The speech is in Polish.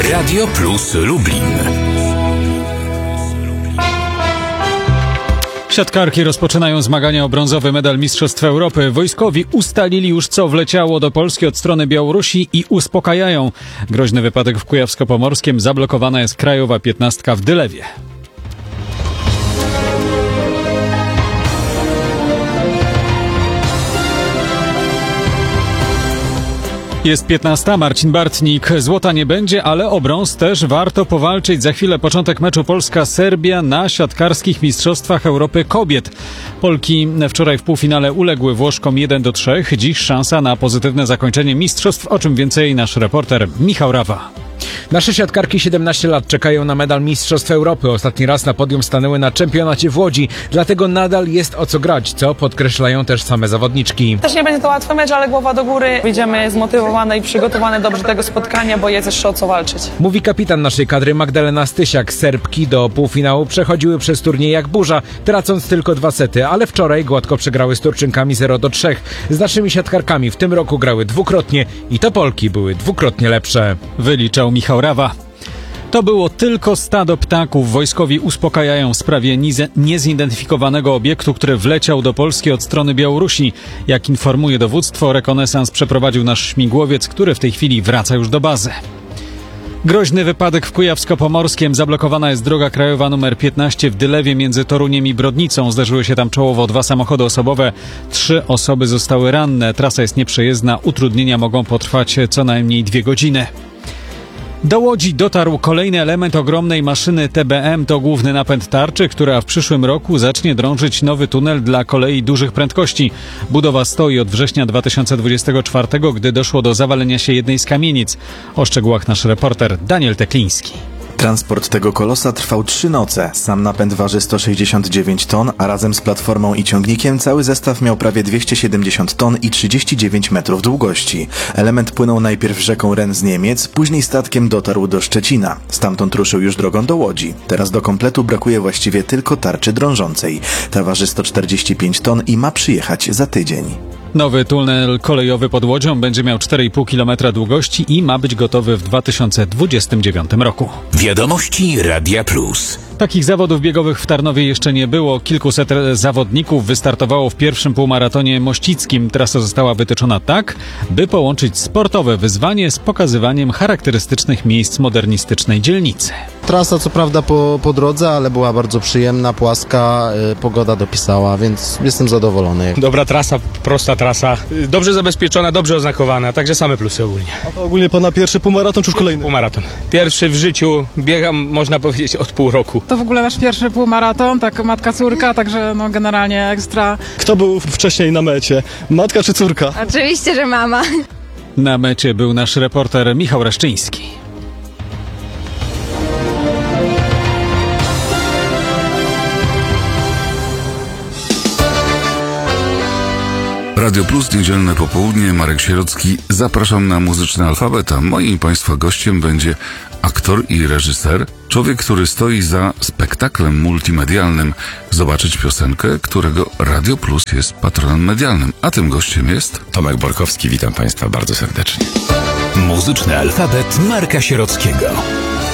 Radio Plus Lublin. Siatkarki rozpoczynają zmagania o brązowy medal Mistrzostw Europy. Wojskowi ustalili już, co wleciało do Polski od strony Białorusi i uspokajają. Groźny wypadek w Kujawsko-Pomorskiem, zablokowana jest krajowa 15 w Dylewie. Jest 15, Marcin Bartnik. Złota nie będzie, ale o brąz też warto powalczyć. Za chwilę początek meczu Polska-Serbia na siatkarskich Mistrzostwach Europy Kobiet. Polki wczoraj w półfinale uległy Włoszkom 1-3. Dziś szansa na pozytywne zakończenie mistrzostw, o czym więcej nasz reporter Michał Rawa. Nasze siatkarki 17 lat czekają na medal Mistrzostw Europy. Ostatni raz na podium stanęły na czempionacie w Łodzi. Dlatego nadal jest o co grać, co podkreślają też same zawodniczki. Też nie będzie to łatwy mecz, ale głowa do góry. Wyjdziemy zmotywowane i przygotowane dobrze do tego spotkania, bo jest jeszcze o co walczyć. Mówi kapitan naszej kadry Magdalena Stysiak. Serbki do półfinału przechodziły przez turniej jak burza, tracąc tylko 2 sety, ale wczoraj gładko przegrały z Turczynkami 0-3. Z naszymi siatkarkami w tym roku grały dwukrotnie i to Polki były dwukrotnie lepsze. Wyliczał Michał Rawa. To było tylko stado ptaków. Wojskowi uspokajają w sprawie niezidentyfikowanego obiektu, który wleciał do Polski od strony Białorusi. Jak informuje dowództwo, rekonesans przeprowadził nasz śmigłowiec, który w tej chwili wraca już do bazy. Groźny wypadek w Kujawsko-Pomorskiem. Zablokowana jest droga krajowa nr 15 w Dylewie między Toruniem i Brodnicą. Zderzyły się tam czołowo 2 samochody osobowe. 3 osoby zostały ranne. Trasa jest nieprzejezdna. Utrudnienia mogą potrwać co najmniej 2 godziny. Do Łodzi dotarł kolejny element ogromnej maszyny TBM. To główny napęd tarczy, która w przyszłym roku zacznie drążyć nowy tunel dla kolei dużych prędkości. Budowa stoi od września 2024, gdy doszło do zawalenia się jednej z kamienic. O szczegółach nasz reporter Daniel Tekliński. Transport tego kolosa trwał 3 noce. Sam napęd waży 169 ton, a razem z platformą i ciągnikiem cały zestaw miał prawie 270 ton i 39 metrów długości. Element płynął najpierw rzeką Ren z Niemiec, później statkiem dotarł do Szczecina. Stamtąd ruszył już drogą do Łodzi. Teraz do kompletu brakuje właściwie tylko tarczy drążącej. Ta waży 145 ton i ma przyjechać za tydzień. Nowy tunel kolejowy pod Łodzią będzie miał 4,5 km długości i ma być gotowy w 2029 roku. Wiadomości Radia Plus. Takich zawodów biegowych w Tarnowie jeszcze nie było. Kilkuset zawodników wystartowało w pierwszym półmaratonie mościckim. Trasa została wytyczona tak, by połączyć sportowe wyzwanie z pokazywaniem charakterystycznych miejsc modernistycznej dzielnicy. Trasa co prawda po drodze, ale była bardzo przyjemna, płaska, pogoda dopisała, więc jestem zadowolony. Dobra trasa, prosta trasa, dobrze zabezpieczona, dobrze oznakowana, także same plusy ogólnie. A to ogólnie pana pierwszy półmaraton czy już kolejny? Półmaraton. Pierwszy w życiu, biegam można powiedzieć od pół roku. To w ogóle nasz pierwszy półmaraton, tak matka, córka, także no generalnie ekstra. Kto był wcześniej na mecie? Matka czy córka? Oczywiście, że mama. Na mecie był nasz reporter Michał Reszczyński. Radio Plus, niedzielne popołudnie, Marek Sierocki. Zapraszam na muzyczny alfabet, a moim Państwa gościem będzie aktor i reżyser, człowiek, który stoi za spektaklem multimedialnym Zobaczyć piosenkę, którego Radio Plus jest patronem medialnym. A tym gościem jest Tomek Borkowski. Witam Państwa bardzo serdecznie. Muzyczny alfabet Marka Sierockiego.